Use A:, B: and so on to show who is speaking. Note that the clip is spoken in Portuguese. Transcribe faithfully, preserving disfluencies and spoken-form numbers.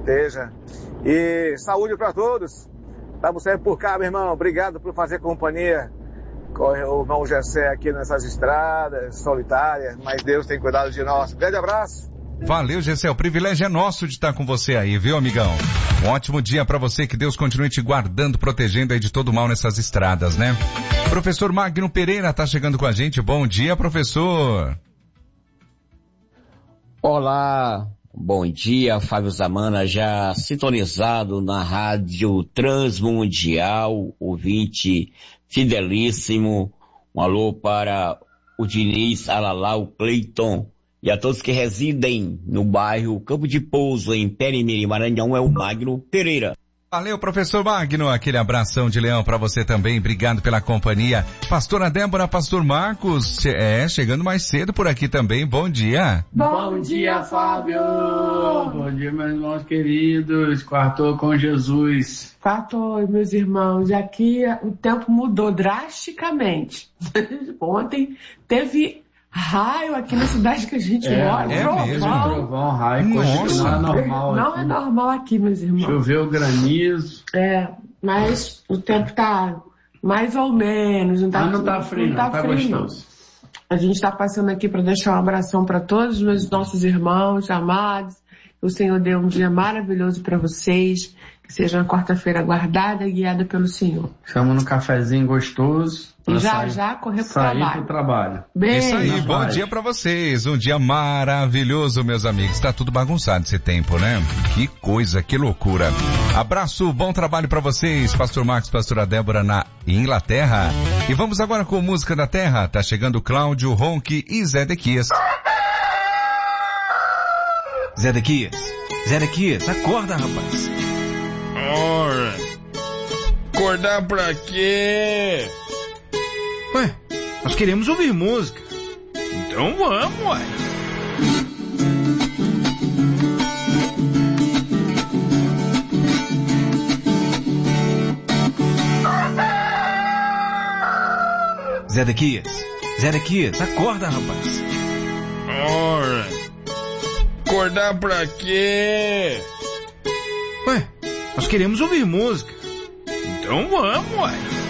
A: proteja. E saúde para todos. Estamos sempre por cá, meu irmão. Obrigado por fazer companhia com o irmão Gessé aqui nessas estradas solitárias, mas Deus tem cuidado de nós. Grande abraço.
B: Valeu, Gessé. O privilégio é nosso de estar com você aí, viu, amigão? Um ótimo dia para você, que Deus continue te guardando, protegendo aí de todo mal nessas estradas, né? Professor Magno Pereira tá chegando com a gente. Bom dia, professor.
C: Olá, bom dia, Fábio Zamana, já sintonizado na Rádio Transmundial, ouvinte fidelíssimo. Um alô para o Diniz, Alalá, o Cleiton e a todos que residem no bairro Campo de Pouso, em Perimiri, Maranhão. É o Magno Pereira.
B: Valeu, professor Magno, aquele abração de leão para você também, obrigado pela companhia. Pastora Débora, pastor Marcos, é, chegando mais cedo por aqui também, bom dia.
D: Bom dia, Fábio! Bom dia, meus irmãos queridos, quartou com Jesus.
E: Quartou, meus irmãos, aqui o tempo mudou drasticamente. Ontem teve raio aqui na cidade que a gente
D: é,
E: mora.
B: É
E: trovão.
B: mesmo?
D: Trovão, raio, coisa não é normal
E: Não
D: aqui.
E: é normal aqui, meus irmãos.
D: Choveu granizo.
E: É, mas o tempo tá mais ou menos. Não tá,
D: mas não tá frio, não,
E: tá,
D: tá
E: frio,
D: gostoso.
E: Não. A gente tá passando aqui para deixar um abração para todos os nossos irmãos amados. O Senhor deu um dia maravilhoso para vocês. Que seja uma quarta-feira guardada e guiada pelo Senhor.
D: Estamos no cafezinho gostoso.
E: E já,
D: sair,
E: já correr pro
D: sair
E: trabalho.
D: pro trabalho.
E: Beijo.
B: Isso aí, bom dia pra vocês. Um dia maravilhoso, meus amigos. Tá tudo bagunçado esse tempo, né? Que coisa, que loucura. Abraço, bom trabalho pra vocês, pastor Marcos, pastora Débora na Inglaterra. E vamos agora com música da terra. Tá chegando Cláudio, Ronque e Zedequias.
F: Zedequias, Zedequias, acorda, rapaz.
G: Ora, acordar pra quê?
F: Ué, nós queremos ouvir música.
G: Então vamos, ué.
F: Zedequias, Zedequias, acorda, rapaz.
G: Ora, acordar pra quê?
F: Ué, nós queremos ouvir música.
G: Então vamos, ué.